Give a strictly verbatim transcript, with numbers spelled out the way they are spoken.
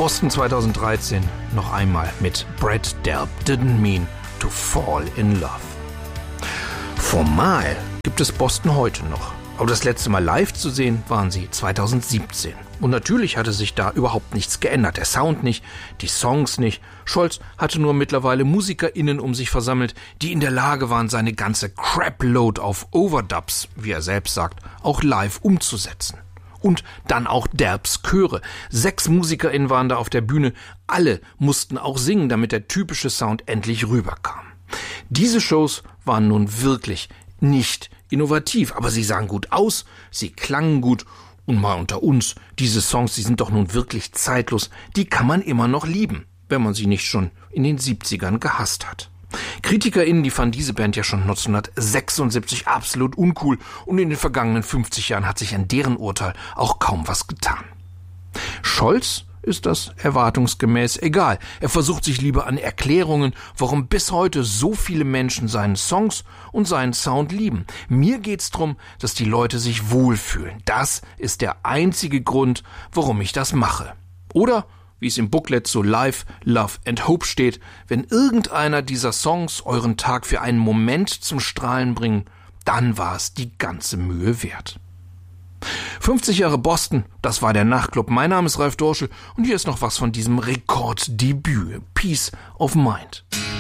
Boston zweitausenddreizehn noch einmal mit Brett Delp, Didn't Mean to Fall in Love. Formal gibt es Boston heute noch, aber das letzte Mal live zu sehen waren sie zweitausendsiebzehn. Und natürlich hatte sich da überhaupt nichts geändert. Der Sound nicht, die Songs nicht. Scholz hatte nur mittlerweile MusikerInnen um sich versammelt, die in der Lage waren, seine ganze Crap-Load auf Overdubs, wie er selbst sagt, auch live umzusetzen. Und dann auch Delps Chöre. Sechs MusikerInnen waren da auf der Bühne. Alle mussten auch singen, damit der typische Sound endlich rüberkam. Diese Shows waren nun wirklich nicht innovativ, aber sie sahen gut aus, sie klangen gut. Und mal unter uns, diese Songs, die sind doch nun wirklich zeitlos, die kann man immer noch lieben, wenn man sie nicht schon in den siebzigern gehasst hat. KritikerInnen, die fanden diese Band ja schon neunzehnhundertsechsundsiebzig absolut uncool und in den vergangenen fünfzig Jahren hat sich an deren Urteil auch kaum was getan. Scholz ist das erwartungsgemäß egal. Er versucht sich lieber an Erklärungen, warum bis heute so viele Menschen seine Songs und seinen Sound lieben. Mir geht's drum, dass die Leute sich wohlfühlen. Das ist der einzige Grund, warum ich das mache. Oder, wie es im Booklet so Life, Love and Hope steht, wenn irgendeiner dieser Songs euren Tag für einen Moment zum Strahlen bringen, dann war es die ganze Mühe wert. fünfzig Jahre Boston, das war der Nachtclub. Mein Name ist Ralf Dorschel und hier ist noch was von diesem Rekorddebüt, Peace of Mind.